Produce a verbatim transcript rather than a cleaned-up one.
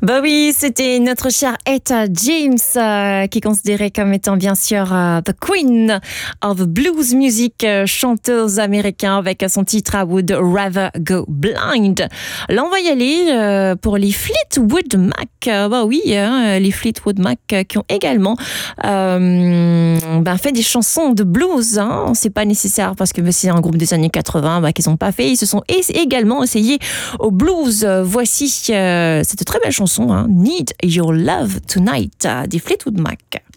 Bah oui, c'était notre chère Etta James, euh, qui est considérée comme étant bien sûr euh, the Queen of Blues Music, euh, chanteuse américaine avec son titre I Would Rather Go Blind. Là, on va y aller euh, pour les Fleetwood Mac. Euh, bah oui, hein, les Fleetwood Mac euh, qui ont également euh, ben, fait des chansons de blues. Hein. C'est pas nécessaire parce que ben, c'est un groupe des années quatre-vingts ben, qu'ils n'ont pas fait. Ils se sont également essayés au blues. Voici euh, cette très belle chanson, hein, Need Your Love Tonight, des Fleetwood Mac.